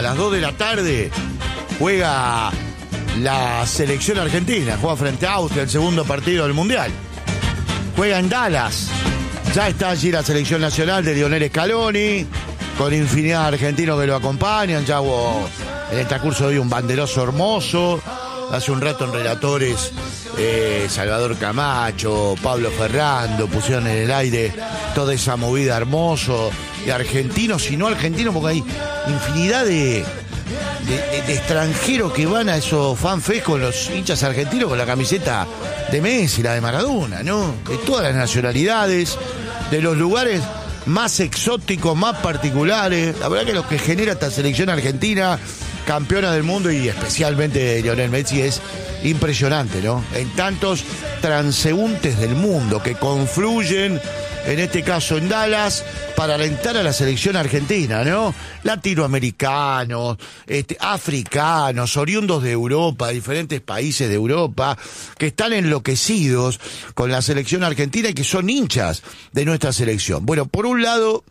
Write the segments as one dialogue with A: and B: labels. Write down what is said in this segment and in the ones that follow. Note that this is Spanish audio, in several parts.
A: las 2 de la tarde juega la selección argentina, juega frente a Austria, el segundo partido del Mundial. Juega en Dallas. Ya está allí la selección nacional de Lionel Scaloni, con infinidad de argentinos que lo acompañan. Ya hubo en el transcurso de hoy un banderoso hermoso. Hace un rato en relatores Salvador Camacho, Pablo Ferrando pusieron en el aire toda esa movida hermoso de argentinos y no argentinos, porque hay infinidad de extranjeros que van a esos fanfest con los hinchas argentinos con la camiseta de Messi, la de Maradona, ¿no? De todas las nacionalidades, de los lugares más exóticos, más particulares. La verdad que lo que genera esta selección argentina, campeona del mundo y especialmente de Lionel Messi, es impresionante, ¿no? En tantos transeúntes del mundo que confluyen, en este caso en Dallas, para alentar a la selección argentina, ¿no? Latinoamericanos, africanos, oriundos de Europa, diferentes países de Europa, que están enloquecidos con la selección argentina y que son hinchas de nuestra selección. Bueno, por un lado,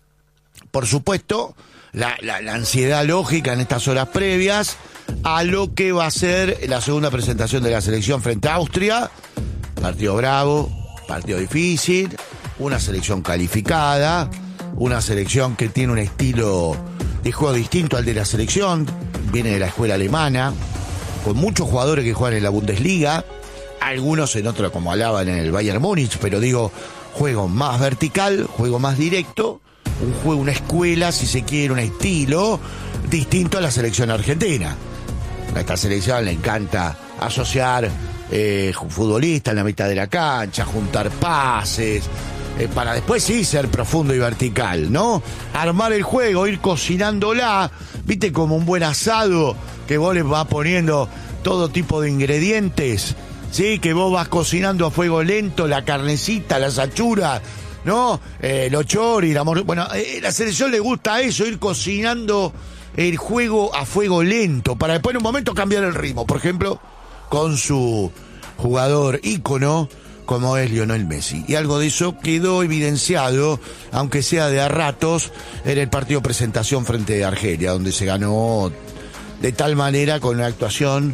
A: por supuesto, la ansiedad lógica en estas horas previas a lo que va a ser la segunda presentación de la selección frente a Austria. Partido bravo, partido difícil, una selección calificada, una selección que tiene un estilo de juego distinto al de la selección, viene de la escuela alemana, con muchos jugadores que juegan en la Bundesliga, algunos en otro, como hablaban, en el Bayern Múnich, pero digo, juego más vertical, juego más directo, un juego, una escuela, si se quiere, un estilo distinto a la selección argentina. A esta selección le encanta asociar futbolistas en la mitad de la cancha, juntar pases, para después sí ser profundo y vertical, ¿no? Armar el juego, ir cocinándola, viste, como un buen asado, que vos le vas poniendo todo tipo de ingredientes, ¿sí? Que vos vas cocinando a fuego lento, la carnecita, las achuras, ¿no? Los choris, bueno, la selección le gusta eso, ir cocinando el juego a fuego lento, para después en un momento cambiar el ritmo, por ejemplo, con su jugador ícono, como es Lionel Messi. Y algo de eso quedó evidenciado, aunque sea de a ratos, en el partido presentación frente a Argelia, donde se ganó de tal manera con una actuación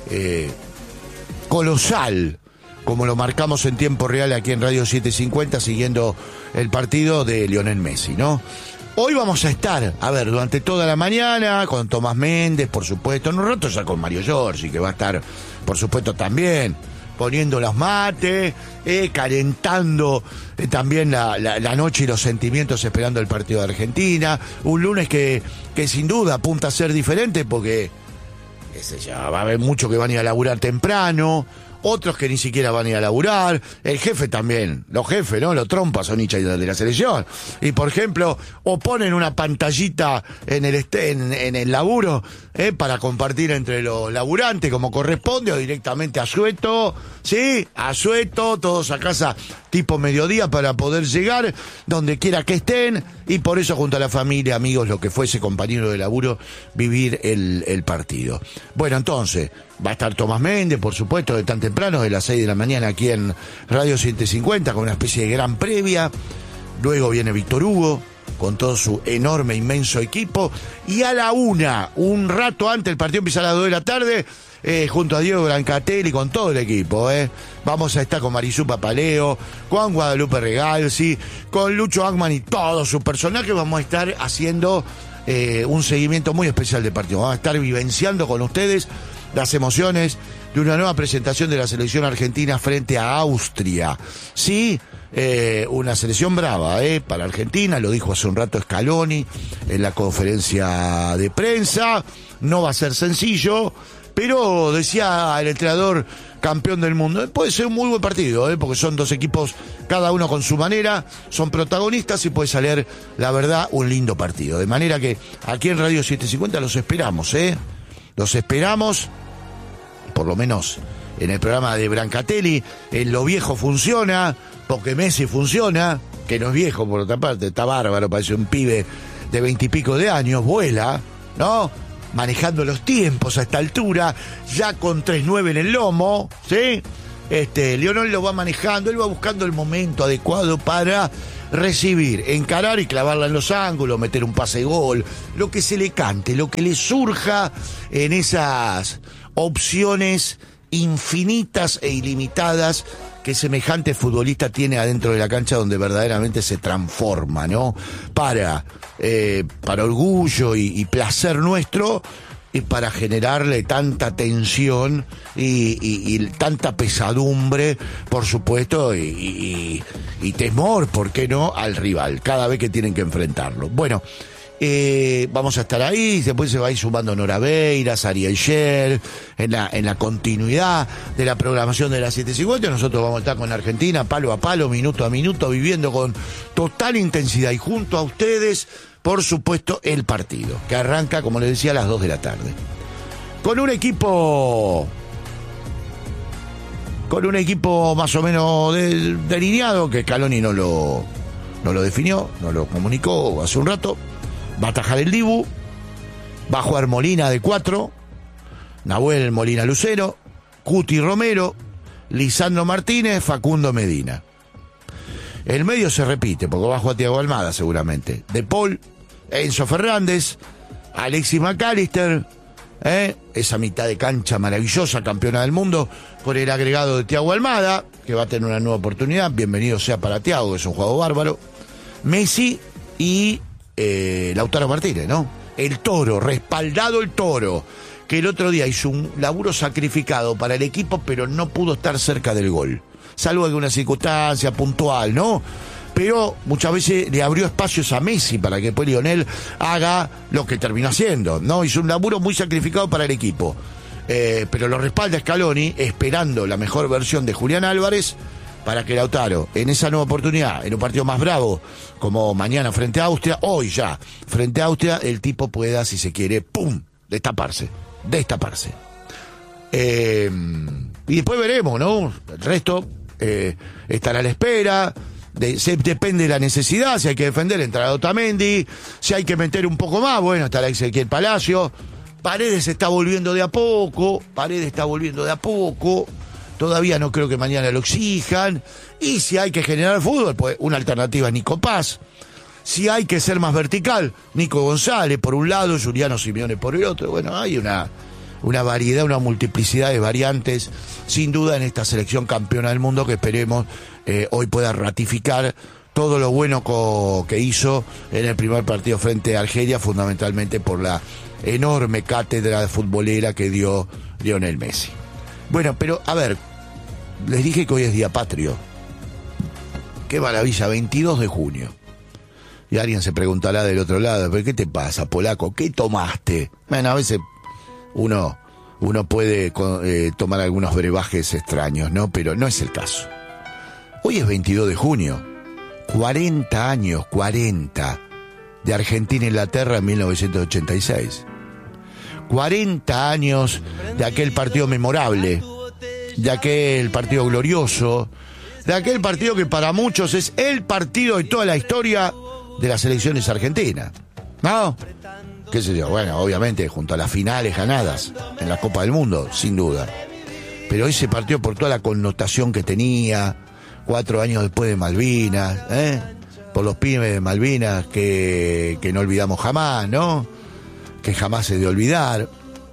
A: colosal, como lo marcamos en tiempo real aquí en Radio 750, siguiendo el partido de Lionel Messi, ¿no? Hoy vamos a estar, durante toda la mañana, con Tomás Méndez, por supuesto, en un rato ya con Mario Giorgi, que va a estar, por supuesto, también poniendo los mates, calentando también la noche y los sentimientos esperando el partido de Argentina. Un lunes que sin duda apunta a ser diferente porque, qué sé yo, va a haber muchos que van a ir a laburar temprano, otros que ni siquiera van a ir a laburar, el jefe también, los jefes, ¿no? Los trompas son hinchas de la selección. Y por ejemplo, o ponen una pantallita en el laburo, para compartir entre los laburantes como corresponde, o directamente a Sueto, ¿sí? A Sueto, todos a casa tipo mediodía para poder llegar donde quiera que estén, y por eso junto a la familia, amigos, lo que fuese, compañero de laburo, vivir el partido. Bueno, entonces, va a estar Tomás Méndez, por supuesto, de tan temprano, de las 6 de la mañana aquí en Radio 750, con una especie de gran previa. Luego viene Víctor Hugo, con todo su enorme, inmenso equipo. Y a la 1, un rato antes, el partido empieza a las 2 de la tarde, junto a Diego Brancatelli, con todo el equipo, Vamos a estar con Marisú Papaleo, con Guadalupe Regalsi, con Lucho Ackman y todos sus personajes. Vamos a estar haciendo un seguimiento muy especial del partido. Vamos a estar vivenciando con ustedes las emociones de una nueva presentación de la selección argentina frente a Austria. Sí, una selección brava, para Argentina, lo dijo hace un rato Scaloni en la conferencia de prensa. No va a ser sencillo, pero decía el entrenador campeón del mundo, puede ser un muy buen partido, porque son dos equipos, cada uno con su manera, son protagonistas y puede salir, la verdad, un lindo partido. De manera que aquí en Radio 750 los esperamos, los esperamos, por lo menos en el programa de Brancatelli. En Lo Viejo Funciona, porque Messi funciona, que no es viejo por otra parte, está bárbaro, parece un pibe de 20 y pico de años, vuela, ¿no? Manejando los tiempos a esta altura, ya con 3-9 en el lomo, ¿sí? Lionel lo va manejando, él va buscando el momento adecuado para recibir, encarar y clavarla en los ángulos, meter un pase gol, lo que se le cante, lo que le surja en esas opciones infinitas e ilimitadas que semejante futbolista tiene adentro de la cancha, donde verdaderamente se transforma, ¿no? Para orgullo y placer nuestro, y para generarle tanta tensión y tanta pesadumbre, por supuesto, y temor, ¿por qué no?, al rival, cada vez que tienen que enfrentarlo. Bueno, vamos a estar ahí, después se va a ir sumando Nora Beiras, Ariel Sher, en la continuidad de la programación de las 7:50. Nosotros vamos a estar con Argentina, palo a palo, minuto a minuto, viviendo con total intensidad y junto a ustedes, por supuesto, el partido, que arranca, como les decía, a las 2 de la tarde. Con un equipo más o menos delineado, que Scaloni no lo definió, no lo comunicó hace un rato. Va a atajar el Dibu, va a jugar Molina de 4, Nahuel Molina Lucero, Cuti Romero, Lisandro Martínez, Facundo Medina. El medio se repite, porque va a jugar Thiago Almada seguramente. De Paul, Enzo Fernández, Alexis McAllister, esa mitad de cancha maravillosa, campeona del mundo, con el agregado de Thiago Almada, que va a tener una nueva oportunidad. Bienvenido sea para Thiago, que es un jugador bárbaro. Messi y Lautaro Martínez, ¿no? El Toro, respaldado el Toro, que el otro día hizo un laburo sacrificado para el equipo, pero no pudo estar cerca del gol, salvo alguna circunstancia puntual, ¿no? Pero muchas veces le abrió espacios a Messi para que después Lionel haga lo que terminó haciendo, ¿no? Hizo un laburo muy sacrificado para el equipo, pero lo respalda Scaloni, esperando la mejor versión de Julián Álvarez, para que Lautaro, en esa nueva oportunidad, en un partido más bravo, como mañana frente a Austria, hoy ya, frente a Austria, el tipo pueda, si se quiere, ¡pum!, destaparse. Y después veremos, ¿no? El resto estará a la espera, depende de la necesidad, si hay que defender, entrará Otamendi, si hay que meter un poco más, bueno, estará Ezequiel Palacio. Paredes está volviendo de a poco, todavía no creo que mañana lo exijan. Y si hay que generar fútbol, pues una alternativa es Nico Paz. Si hay que ser más vertical, Nico González por un lado, Juliano Simeone por el otro. Bueno, hay una variedad, una multiplicidad de variantes, sin duda, en esta selección campeona del mundo, que esperemos hoy pueda ratificar todo lo bueno que hizo en el primer partido frente a Argelia, fundamentalmente por la enorme cátedra futbolera que dio Lionel Messi. Bueno, pero a ver, les dije que hoy es día patrio. Qué maravilla, 22 de junio. Y alguien se preguntará del otro lado, ¿pero qué te pasa, polaco? ¿Qué tomaste? Bueno, a veces uno puede tomar algunos brebajes extraños, ¿no? Pero no es el caso. Hoy es 22 de junio. 40 años, de Argentina-Inglaterra en 1986. 40 años de aquel partido memorable, de aquel partido glorioso, de aquel partido que para muchos es el partido de toda la historia de las selecciones argentinas, ¿no? ¿Qué sé yo? Bueno, obviamente junto a las finales ganadas en la Copa del Mundo, sin duda. Pero ese partido, por toda la connotación que tenía, 4 años después de Malvinas, por los pibes de Malvinas que no olvidamos jamás, ¿no? Que jamás se de olvidar,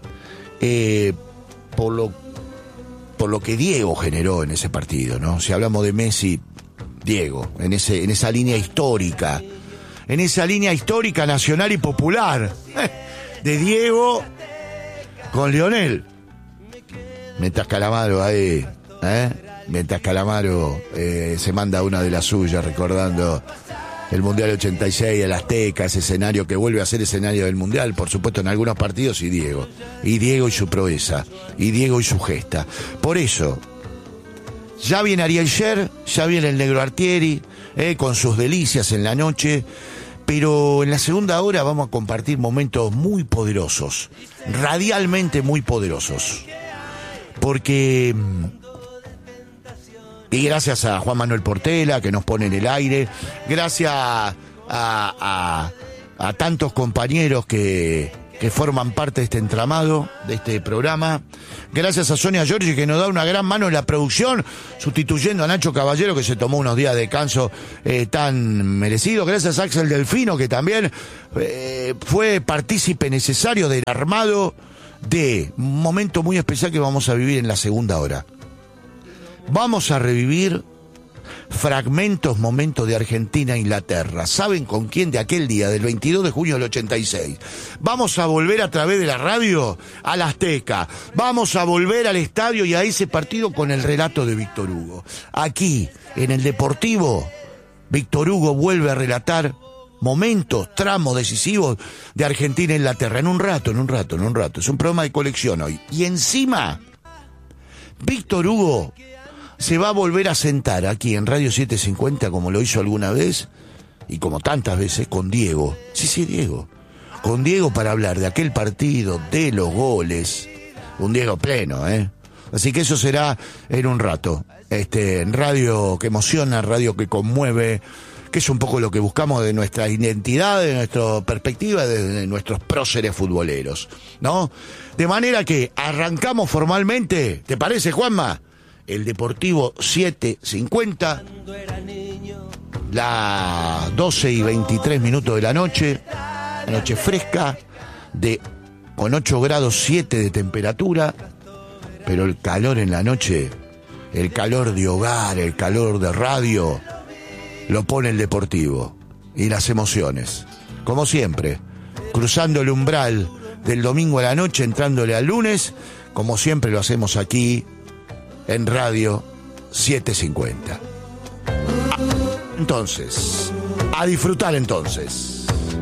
A: por lo que Diego generó en ese partido, ¿no? Si hablamos de Messi, Diego, en esa línea histórica, nacional y popular, de Diego con Lionel. Mientras Calamaro ahí, mientras Calamaro se manda una de las suyas recordando el Mundial 86, el Azteca, ese escenario que vuelve a ser escenario del Mundial, por supuesto en algunos partidos, y Diego y su proeza, y Diego y su gesta. Por eso, ya viene Ariel Sher, ya viene el Negro Artieri, con sus delicias en la noche, pero en la segunda hora vamos a compartir momentos muy poderosos, radialmente muy poderosos, porque... Y gracias a Juan Manuel Portela, que nos pone en el aire, gracias a tantos compañeros que que forman parte de este entramado, de este programa. Gracias a Sonia Giorgi, que nos da una gran mano en la producción, sustituyendo a Nacho Caballero, que se tomó unos días de descanso tan merecido. Gracias a Axel Delfino, que también fue partícipe necesario del armado de un momento muy especial que vamos a vivir en la segunda hora. Vamos a revivir fragmentos, momentos de Argentina-Inglaterra. ¿Saben con quién? De aquel día, del 22 de junio del 86. Vamos a volver a través de la radio al Azteca. Vamos a volver al estadio y a ese partido con el relato de Víctor Hugo. Aquí, en el Deportivo, Víctor Hugo vuelve a relatar momentos, tramos decisivos de Argentina-Inglaterra. En un rato. Es un programa de colección hoy. Y encima, Víctor Hugo se va a volver a sentar aquí en Radio 750, como lo hizo alguna vez, y como tantas veces, con Diego. Sí, Diego. Con Diego para hablar de aquel partido, de los goles. Un Diego pleno, ¿eh? Así que eso será en un rato. En radio que emociona, radio que conmueve, que es un poco lo que buscamos de nuestra identidad, de nuestra perspectiva, de nuestros próceres futboleros, ¿no? De manera que arrancamos formalmente, ¿te parece, Juanma? El Deportivo 750, las 12:23 de la noche fresca, con 8 grados 7 de temperatura, pero el calor en la noche, el calor de hogar, el calor de radio, lo pone el Deportivo. Y las emociones, como siempre, cruzando el umbral del domingo a la noche, entrándole al lunes, como siempre lo hacemos aquí, en Radio 750. Entonces, a disfrutar entonces.